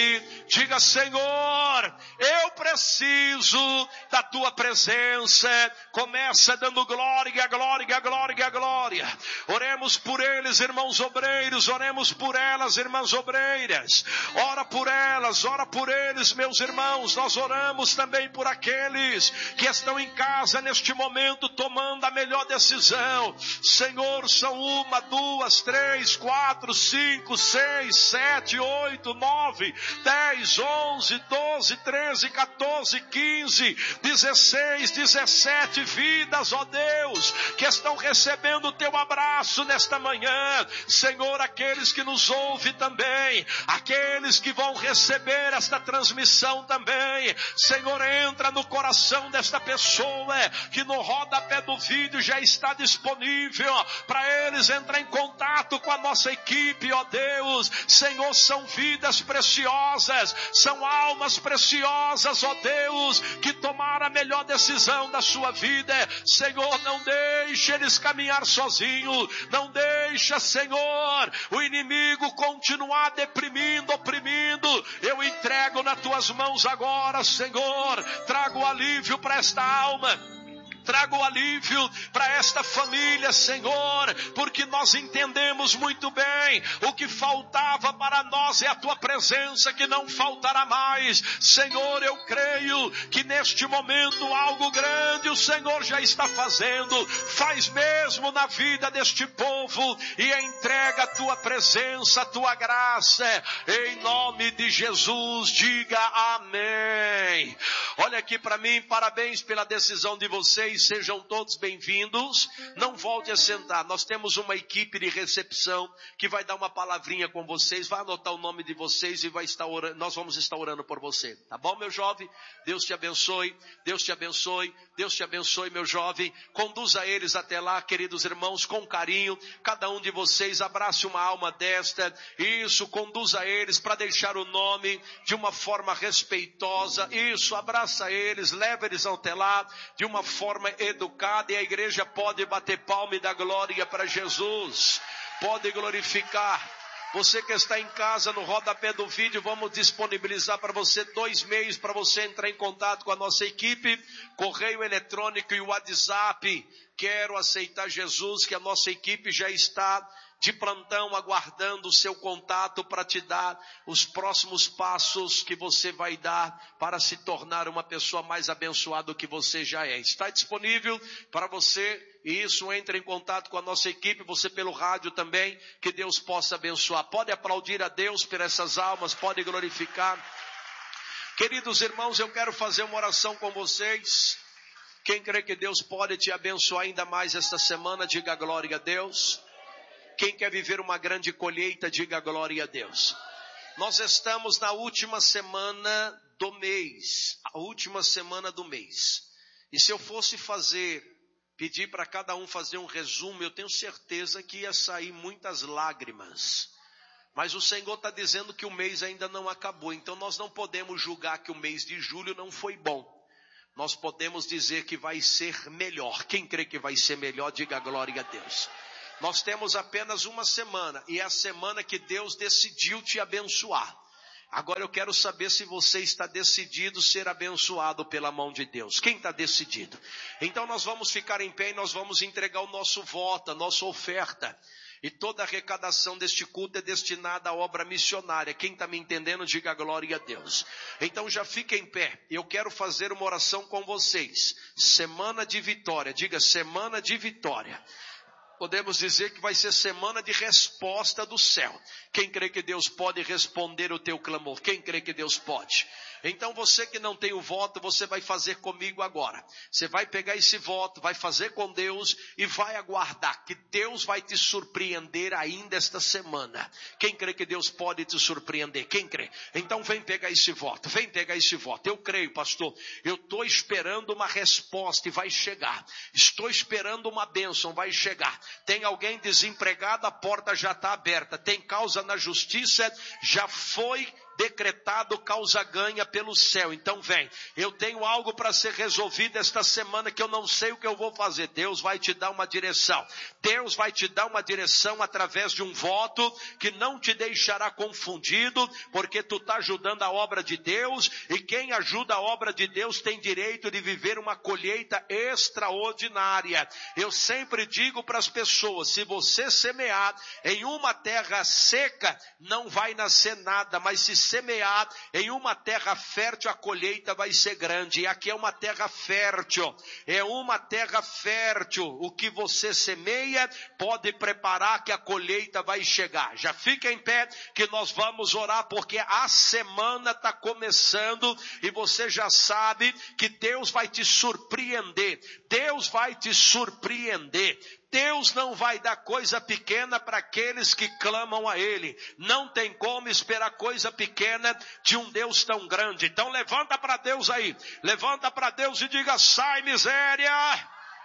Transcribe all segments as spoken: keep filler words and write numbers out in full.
aqui, diga: Senhor, eu preciso da tua presença. Começa dando glória, glória, glória, glória. Oremos por eles, irmãos obreiros, oremos por elas, irmãs obreiras. Ora por elas, ora por eles, meus irmãos. Nós oramos também por aqueles que estão em casa neste momento tomando a melhor decisão. Senhor, são uma, duas, três, quatro, cinco, seis, sete, oito, nove, dez, onze, doze, treze, quatorze, quinze, dezesseis, dezessete vidas, ó Deus, que estão recebendo o teu abraço nesta manhã. Senhor, aqueles que nos ouvem também, aqueles que vão receber esta transmissão também. Senhor, entra no coração desta pessoa que no rodapé do vídeo já está disponível para eles entrar em contato com a nossa equipe, ó Deus. Senhor, são vidas preciosas, são almas preciosas, ó Deus, que tomaram a melhor decisão da sua vida. Senhor, não deixe eles caminhar sozinhos, não deixa, Senhor, o inimigo continuar deprimindo, oprimindo. Eu entrego nas tuas mãos agora, Senhor, trago alívio para esta alma. Trago alívio para esta família, Senhor, porque nós entendemos muito bem o que faltava para nós é a tua presença, que não faltará mais. Senhor, eu creio que neste momento algo grande o Senhor já está fazendo. Faz mesmo na vida deste povo e entrega a tua presença, a tua graça. Em nome de Jesus, diga amém. Olha aqui para mim, parabéns pela decisão de vocês. Sejam todos bem-vindos. Não volte a sentar. Nós temos uma equipe de recepção que vai dar uma palavrinha com vocês. Vai anotar o nome de vocês e vai estar orando. Nós vamos estar orando por você. Tá bom, meu jovem? Deus te abençoe. Deus te abençoe. Deus te abençoe, meu jovem. Conduza eles até lá, queridos irmãos, com carinho. Cada um de vocês abrace uma alma desta. Isso, conduza eles para deixar o nome de uma forma respeitosa. Isso, abraça eles, leva eles até lá de uma forma educada, e a igreja pode bater palma e dar glória para Jesus. Pode glorificar. Você que está em casa, no rodapé do vídeo, vamos disponibilizar para você dois meios para você entrar em contato com a nossa equipe: correio eletrônico e WhatsApp. Quero aceitar Jesus, que a nossa equipe já está de plantão aguardando o seu contato para te dar os próximos passos que você vai dar para se tornar uma pessoa mais abençoada do que você já é. Está disponível para você. Isso, entre em contato com a nossa equipe, você pelo rádio também, que Deus possa abençoar. Pode aplaudir a Deus por essas almas, pode glorificar. Queridos irmãos, eu quero fazer uma oração com vocês. Quem crê que Deus pode te abençoar ainda mais esta semana, diga glória a Deus. Quem quer viver uma grande colheita, diga glória a Deus. Nós estamos na última semana do mês, a última semana do mês. E se eu fosse fazer, pedir para cada um fazer um resumo, eu tenho certeza que ia sair muitas lágrimas. Mas o Senhor está dizendo que o mês ainda não acabou, então nós não podemos julgar que o mês de julho não foi bom. Nós podemos dizer que vai ser melhor. Quem crê que vai ser melhor, diga glória a Deus. Nós temos apenas uma semana, e é a semana que Deus decidiu te abençoar. Agora eu quero saber se você está decidido ser abençoado pela mão de Deus. Quem está decidido? Então nós vamos ficar em pé e nós vamos entregar o nosso voto, a nossa oferta. E toda a arrecadação deste culto é destinada à obra missionária. Quem está me entendendo, diga glória a Deus. Então já fica em pé. Eu quero fazer uma oração com vocês. Semana de vitória. Diga semana de vitória. Podemos dizer que vai ser semana de resposta do céu. Quem crê que Deus pode responder o teu clamor? Quem crê que Deus pode? Então você que não tem o voto, você vai fazer comigo agora. Você vai pegar esse voto, vai fazer com Deus e vai aguardar que Deus vai te surpreender ainda esta semana. Quem crê que Deus pode te surpreender? Quem crê? Então vem pegar esse voto, vem pegar esse voto. Eu creio, pastor, eu estou esperando uma resposta e vai chegar. Estou esperando uma bênção, vai chegar. Tem alguém desempregado, a porta já está aberta. Tem causa na justiça, já foi decretado causa ganha pelo céu. Então vem, eu tenho algo para ser resolvido esta semana que eu não sei o que eu vou fazer. Deus vai te dar uma direção. Deus vai te dar uma direção através de um voto que não te deixará confundido, porque tu está ajudando a obra de Deus, e quem ajuda a obra de Deus tem direito de viver uma colheita extraordinária. Eu sempre digo para as pessoas, se você semear em uma terra seca, não vai nascer nada, mas se semear em uma terra fértil, a colheita vai ser grande. E aqui é uma terra fértil, é uma terra fértil. O que você semeia pode preparar que a colheita vai chegar. Já fica em pé que nós vamos orar, porque a semana está começando e você já sabe que Deus vai te surpreender. Deus vai te surpreender. Deus não vai dar coisa pequena para aqueles que clamam a Ele. Não tem como esperar coisa pequena de um Deus tão grande. Então levanta para Deus aí. Levanta para Deus e diga: sai miséria.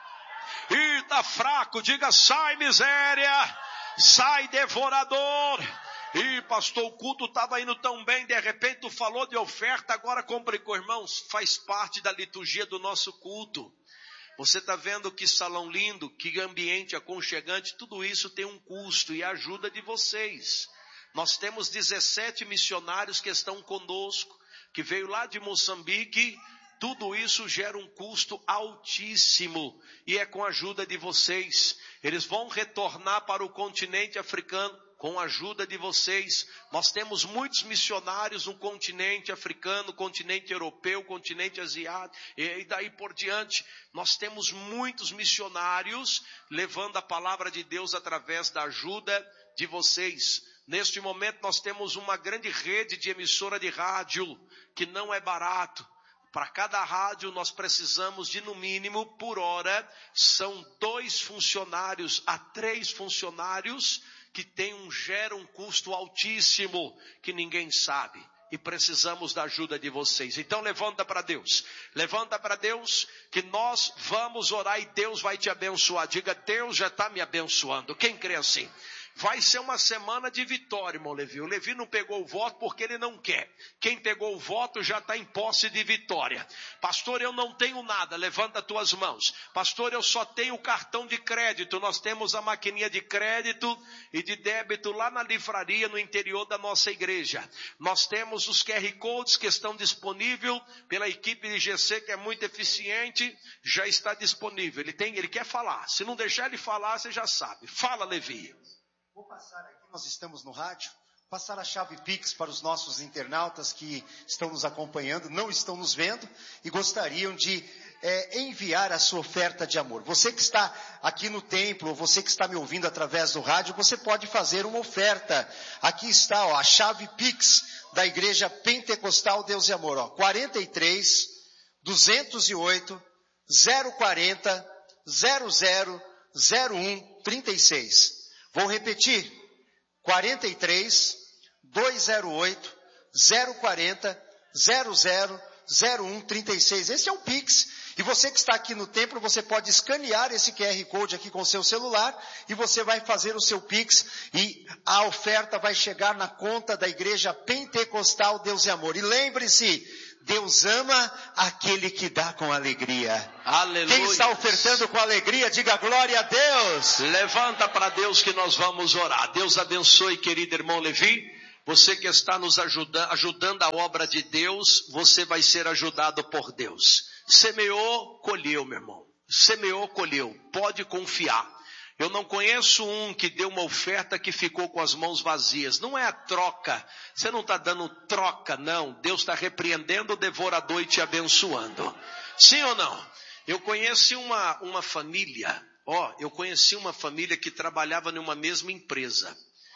Ih, tá fraco. Diga: sai miséria. Sai devorador. Ih, pastor, o culto estava indo tão bem, de repente tu falou de oferta, agora complicou. Irmãos, faz parte da liturgia do nosso culto. Você está vendo que salão lindo, que ambiente aconchegante, tudo isso tem um custo e a ajuda de vocês. Nós temos dezessete missionários que estão conosco, que veio lá de Moçambique. Tudo isso gera um custo altíssimo e é com a ajuda de vocês. Eles vão retornar para o continente africano com a ajuda de vocês. Nós temos muitos missionários no continente africano, continente europeu, continente asiático e daí por diante. Nós temos muitos missionários levando a palavra de Deus através da ajuda de vocês. Neste momento nós temos uma grande rede de emissora de rádio que não é barato. Para cada rádio nós precisamos de, no mínimo, por hora, são dois funcionários a três funcionários que tem um, geram um custo altíssimo que ninguém sabe. E precisamos da ajuda de vocês. Então levanta para Deus. Levanta para Deus que nós vamos orar e Deus vai te abençoar. Diga: Deus já está me abençoando. Quem crê assim? Vai ser uma semana de vitória, irmão Levi. O Levi não pegou o voto porque ele não quer. Quem pegou o voto já está em posse de vitória. Pastor, eu não tenho nada. Levanta as tuas mãos. Pastor, eu só tenho cartão de crédito. Nós temos a maquininha de crédito e de débito lá na livraria no interior da nossa igreja. Nós temos os Q R Codes que estão disponíveis pela equipe de G C, que é muito eficiente. Já está disponível. Ele tem, ele quer falar. Se não deixar ele falar, você já sabe. Fala, Levi. Vou passar aqui, nós estamos no rádio, passar a chave Pix para os nossos internautas que estão nos acompanhando, não estão nos vendo e gostariam de é, enviar a sua oferta de amor. Você que está aqui no templo, ou você que está me ouvindo através do rádio, você pode fazer uma oferta. Aqui está, ó, a chave Pix da Igreja Pentecostal Deus e Amor, ó, quarenta e três, duzentos e oito, zero quarenta, zero zero, zero um, trinta e seis. Vou repetir, quarenta e três, duzentos e oito, zero quarenta, zero zero, zero um, trinta e seis. Esse é o Pix. E você que está aqui no templo, você pode escanear esse Q R Code aqui com o seu celular e você vai fazer o seu Pix e a oferta vai chegar na conta da Igreja Pentecostal Deus e Amor. E lembre-se, Deus ama aquele que dá com alegria. Aleluia. Quem está ofertando com alegria, diga glória a Deus. Levanta para Deus que nós vamos orar. Deus abençoe, querido irmão Levi. Você que está nos ajudando, ajudando a obra de Deus, você vai ser ajudado por Deus. Semeou, colheu, meu irmão. Semeou, colheu. Pode confiar. Eu não conheço um que deu uma oferta que ficou com as mãos vazias. Não é a troca. Você não está dando troca, não. Deus está repreendendo o devorador e te abençoando. Sim ou não? Eu conheci uma, uma família. Ó, eu conheci uma família que trabalhava numa mesma empresa.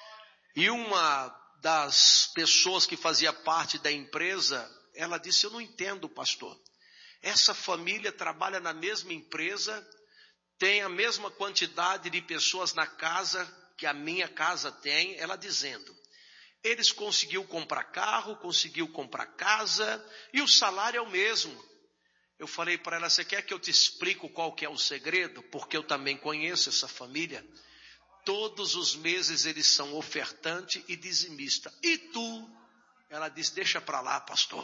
E uma das pessoas que fazia parte da empresa, ela disse: eu não entendo, pastor. Essa família trabalha na mesma empresa, tem a mesma quantidade de pessoas na casa que a minha casa tem, ela dizendo, eles conseguiu comprar carro, conseguiu comprar casa, e o salário é o mesmo. Eu falei para ela: você quer que eu te explique qual que é o segredo? Porque eu também conheço essa família. Todos os meses eles são ofertante e dizimista. E tu? Ela disse, deixa para lá, pastor.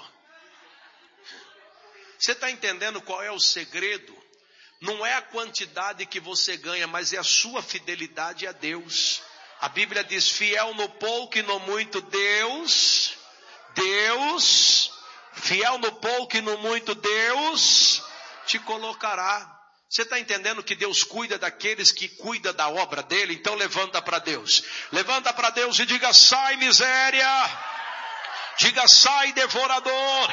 Você está entendendo qual é o segredo? Não é a quantidade que você ganha, mas é a sua fidelidade a Deus. A Bíblia diz, fiel no pouco e no muito, Deus, Deus, fiel no pouco e no muito, Deus te colocará. Você está entendendo que Deus cuida daqueles que cuidam da obra dele? Então levanta para Deus. Levanta para Deus e diga, sai miséria. Diga, sai devorador.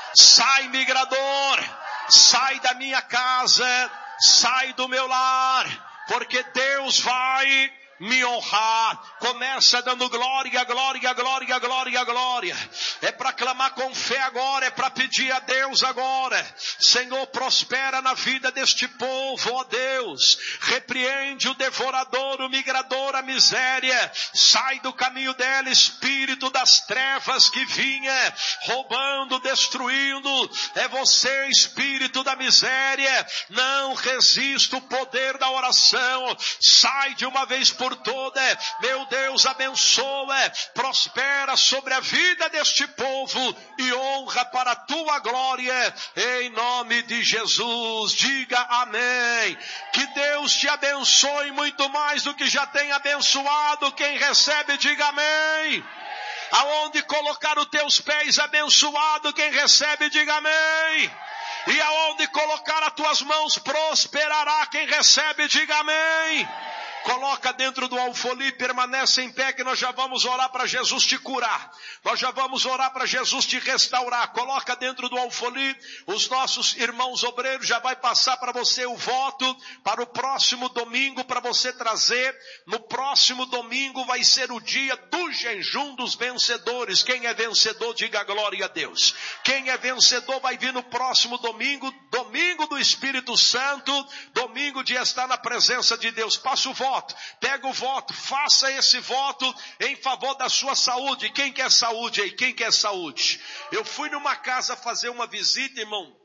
Sai migrador. Sai da minha casa. Sai do meu lar. Porque Deus vai me honrar. Começa dando glória, glória, glória, glória, glória. É para clamar com fé agora, é para pedir a Deus agora. Senhor, prospera na vida deste povo, ó Deus. Repreende o devorador, o migrador, a miséria. Sai do caminho dela, espírito das trevas que vinha roubando, destruindo. É você, espírito da miséria. Não resista o poder da oração. Sai de uma vez por toda, meu Deus, abençoa, prospera sobre a vida deste povo e honra para a tua glória, em nome de Jesus. Diga amém. Que Deus te abençoe muito mais do que já tem abençoado. Quem recebe, diga amém. Aonde colocar os teus pés, abençoado. Quem recebe, diga amém. E aonde colocar as tuas mãos, prosperará. Quem recebe, diga amém. Coloca dentro do alfoli, permanece em pé que nós já vamos orar para Jesus te curar. Nós já vamos orar para Jesus te restaurar. Coloca dentro do alfoli, os nossos irmãos obreiros já vai passar para você o voto para o próximo domingo, para você trazer. No próximo domingo vai ser o dia do jejum dos vencedores. Quem é vencedor, diga glória a Deus. Quem é vencedor vai vir no próximo domingo, domingo do Espírito Santo, domingo de estar na presença de Deus. Passa o voto. Pega o voto, faça esse voto em favor da sua saúde. Quem quer saúde aí? Quem quer saúde? Eu fui numa casa fazer uma visita, irmão.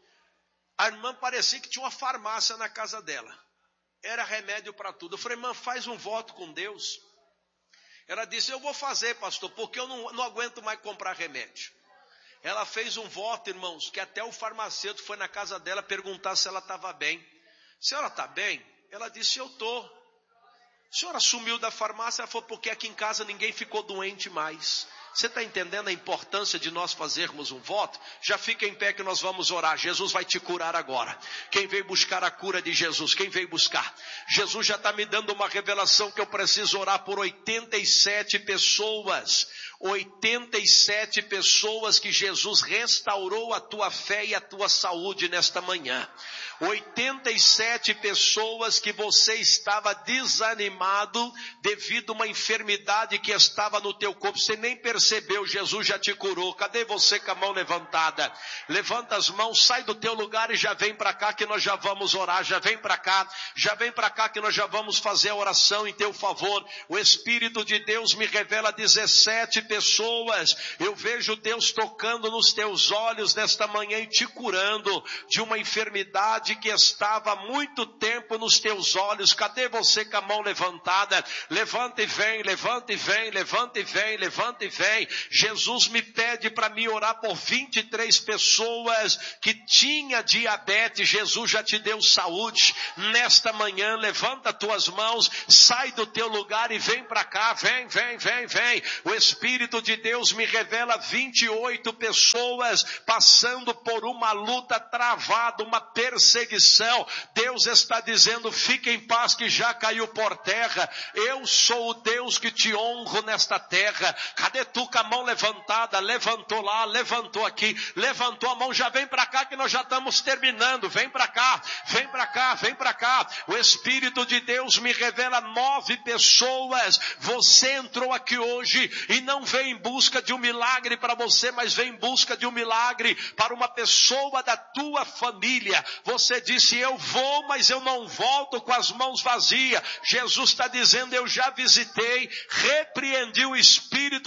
A irmã parecia que tinha uma farmácia na casa dela. Era remédio para tudo. Eu falei, irmã, faz um voto com Deus. Ela disse, eu vou fazer, pastor, porque eu não, não aguento mais comprar remédio. Ela fez um voto, irmãos, que até o farmacêutico foi na casa dela perguntar se ela estava bem. Se ela está bem? Ela disse, eu estou. A senhora sumiu da farmácia, ela falou, porque aqui em casa ninguém ficou doente mais. Você está entendendo a importância de nós fazermos um voto? Já fica em pé que nós vamos orar. Jesus vai te curar agora. Quem veio buscar a cura de Jesus? Quem veio buscar? Jesus já está me dando uma revelação que eu preciso orar por oitenta e sete pessoas. oitenta e sete pessoas que Jesus restaurou a tua fé e a tua saúde nesta manhã. oitenta e sete pessoas que você estava desanimado devido a uma enfermidade que estava no teu corpo. Você nem percebeu, Jesus já te curou. Cadê você com a mão levantada? Levanta as mãos, sai do teu lugar e já vem para cá que nós já vamos orar. Já vem para cá, já vem para cá que nós já vamos fazer a oração em teu favor. O Espírito de Deus me revela dezessete pessoas. Eu vejo Deus tocando nos teus olhos nesta manhã e te curando de uma enfermidade que estava há muito tempo nos teus olhos. Cadê você com a mão levantada? Levanta e vem, levanta e vem, levanta e vem, levanta e vem. Jesus me pede para me orar por vinte e três pessoas que tinha diabetes. Jesus já te deu saúde nesta manhã. Levanta tuas mãos, sai do teu lugar e vem para cá. Vem, vem, vem, vem. O Espírito de Deus me revela vinte e oito pessoas passando por uma luta travada, uma perseguição. Deus está dizendo, fique em paz que já caiu por terra. Eu sou o Deus que te honro nesta terra. Cadê tu com a mão levantada? Levantou lá, levantou aqui, levantou a mão, já vem para cá que nós já estamos terminando. Vem para cá, vem para cá, vem para cá. O Espírito de Deus me revela nove pessoas. Você entrou aqui hoje e não veio em busca de um milagre para você, mas veio em busca de um milagre para uma pessoa da tua família. Você disse, eu vou, mas eu não volto com as mãos vazias. Jesus está dizendo, eu já visitei, repreendi o espírito de morte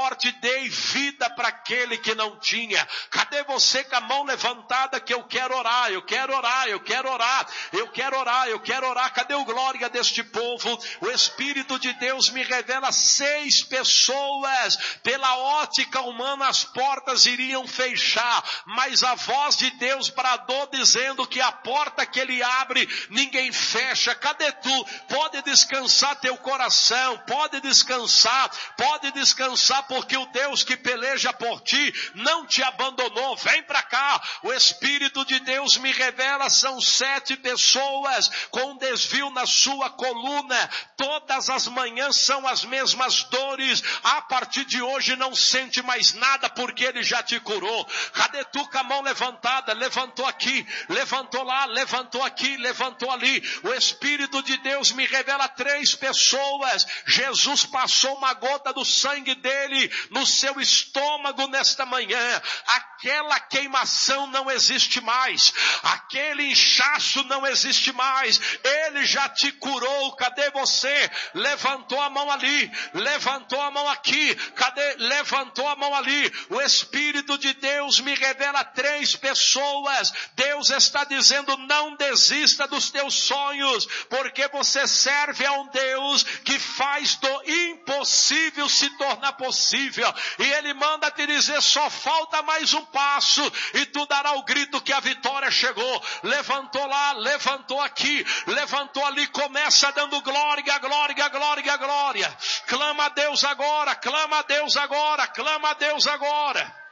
morte, dei vida para aquele que não tinha. Cadê você com a mão levantada que eu quero orar, eu quero orar, eu quero orar, eu quero orar, eu quero orar. Cadê o glória deste povo? O Espírito de Deus me revela seis pessoas. Pela ótica humana as portas iriam fechar, mas a voz de Deus bradou dizendo que a porta que ele abre, ninguém fecha. Cadê tu? Pode descansar teu coração, pode descansar, pode descansar, porque o Deus que peleja por ti não te abandonou. Vem pra cá. O Espírito de Deus me revela, são sete pessoas com desvio na sua coluna. Todas as manhãs são as mesmas dores. A partir de hoje não sente mais nada, porque ele já te curou. Cadê tu com a mão levantada? Levantou aqui, levantou lá, levantou aqui, levantou ali. O Espírito de Deus me revela três pessoas. Jesus passou uma gota do sangue dele no seu estômago nesta manhã. Aquela queimação não existe mais. Aquele inchaço não existe mais. Ele já te curou. Cadê você? Levantou a mão ali, levantou a mão aqui. Cadê? Levantou a mão ali. O Espírito de Deus me revela três pessoas. Deus está dizendo: não desista dos teus sonhos, porque você serve a um Deus que faz do impossível se tornar possível. E ele manda te dizer: só falta mais um passo e tu dará o grito que a vitória chegou. Levantou lá, levantou aqui, levantou ali. Começa dando glória, glória, glória, glória. Clama a Deus agora, clama a Deus agora, clama a Deus agora.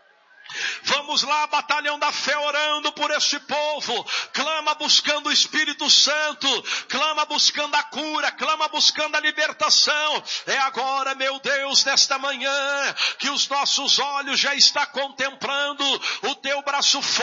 Vamos lá, batalhão da fé, orando por este povo. Clama buscando o Espírito Santo, clama buscando a cura, clama buscando a libertação. É agora, meu Deus, nesta manhã, que os nossos olhos já estão contemplando o teu braço forte.